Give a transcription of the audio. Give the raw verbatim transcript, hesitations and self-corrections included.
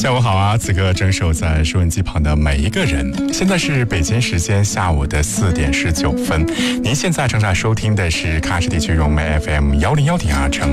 下午好啊，此刻正守在收音机旁的每一个人，现在是北京时间下午的四点十九分。您现在正在收听的是喀什地区融媒 F M 幺零幺点二城